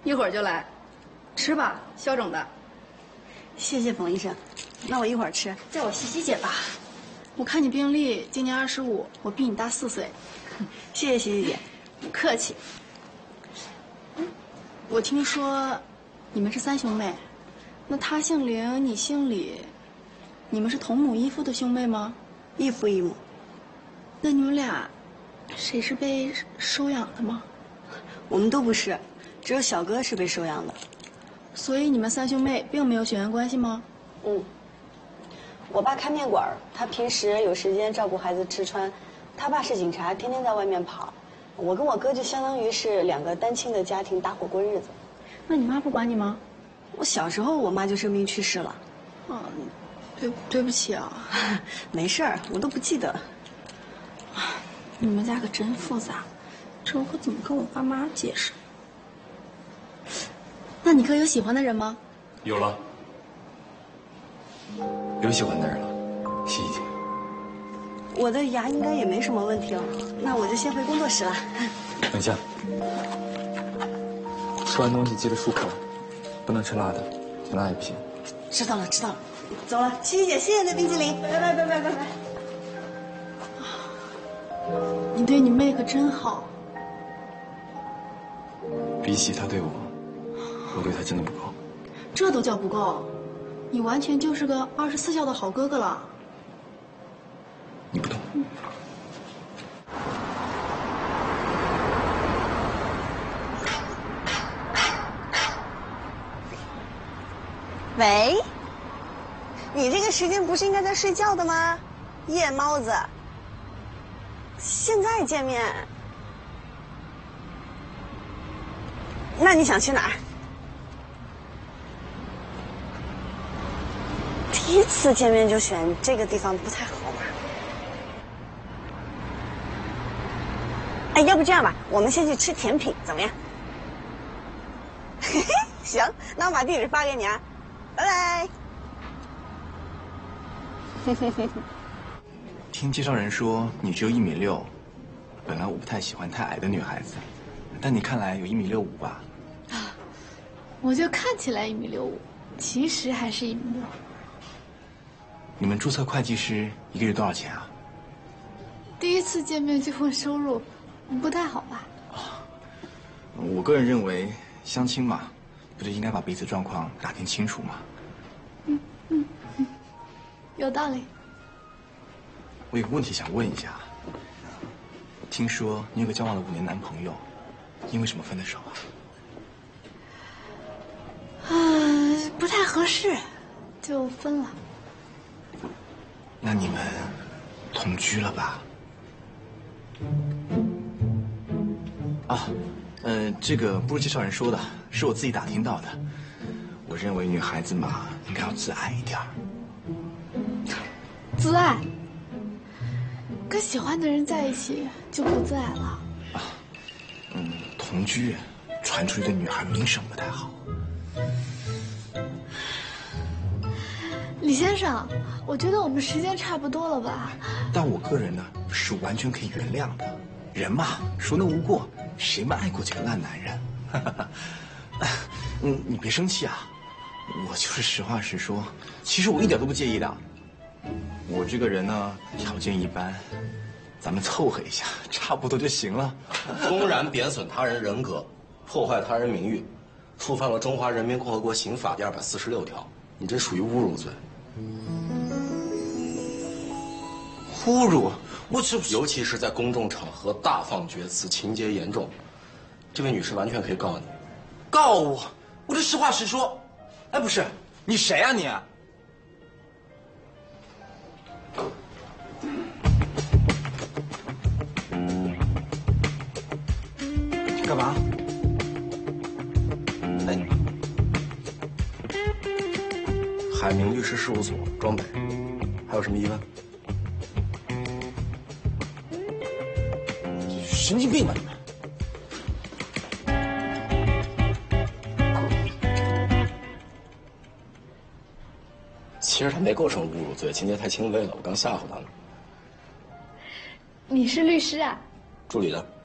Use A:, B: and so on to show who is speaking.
A: 一会儿就来，吃吧，消肿的。
B: 谢谢冯医生，那我一会儿吃。
A: 叫我西西姐吧。我看你病历，今年25，我比你大4岁。
B: 谢谢西西姐，
A: 不客气。我听说你们是3兄妹，那他姓凌，你姓李，你们是同母异父的兄妹吗？
B: 异父异母。
A: 那你们俩，谁是被收养的吗？
B: 我们都不是，只有小哥是被收养的。
A: 所以你们3兄妹并没有血缘关系吗？
B: 嗯。我爸开面馆，他平时有时间照顾孩子吃穿。他爸是警察，天天在外面跑。我跟我哥就相当于是2个单亲的家庭搭伙过日子。
A: 那你妈不管你吗？
B: 我小时候我妈就生病去世了。
A: 啊，对不起啊。
B: 没事儿，我都不记得。
A: 你们家可真复杂，这我可怎么跟我爸妈解释？那你哥有喜欢的人吗？
C: 有了，有喜欢的人了，西西姐。
B: 我的牙应该也没什么问题了，那我就先回工作室了。
C: 等一下，吃完东西记得漱口，不能吃辣的，不辣也不行。
B: 知道了，走了，西西姐，谢谢那冰淇淋，拜拜。
A: 你对你妹可真好。
C: 比起她对我，我对她真的不够。
A: 这都叫不够，你完全就是个24孝的好哥哥了。
C: 你不懂。
B: 喂，你这个时间不是应该在睡觉的吗？夜猫子。现在见面，那你想去哪儿？第一次见面就选这个地方不太好吧？哎，要不这样吧，我们先去吃甜品，怎么样？行，那我把地址发给你啊，拜拜。
C: 听介绍人说你只有1.6米，本来我不太喜欢太矮的女孩子，但你看来有1.65米吧？
A: 我就看起来1.65米，其实还是1.6米。
C: 你们注册会计师1个月多少钱啊？
A: 第一次见面就问收入，不太好吧？
C: 我个人认为，相亲嘛，不就应该把彼此状况打听清楚吗？
A: 有道理。
C: 我有个问题想问一下，听说你有个交往了5年男朋友，因为什么分的手啊？
A: 不太合适，就分了。
C: 那你们同居了吧？啊，这个不是介绍人说的，是我自己打听到的。我认为女孩子嘛，应该要自爱一点儿。
A: 自爱？跟喜欢的人在一起就不自爱了？
C: 啊，同居，传出去对女孩名声不太好。
A: 李先生，我觉得我们时间差不多了吧？
C: 但我个人呢，是完全可以原谅的。人嘛，孰能无过？谁没爱过几个烂男人？你别生气啊，我就是实话实说。其实我一点都不介意的。我这个人呢，条件一般，咱们凑合一下，差不多就行了。
D: 公然贬损他人人格，破坏他人名誉，触犯了《中华人民共和国刑法》第246条，你这属于侮辱罪。
C: 侮辱？我这
D: 尤其是在公众场合大放厥词，情节严重。这位女士完全可以告你。
C: 告我？我这实话实说。哎，不是，你谁啊你？干嘛？
D: 哎，海明律师事务所，庄北，还有什么疑问？
C: 神经病吧你们！
D: 其实他没构成侮辱罪，情节太轻微了，我刚吓唬他呢。
A: 你是律师啊？
D: 助理的。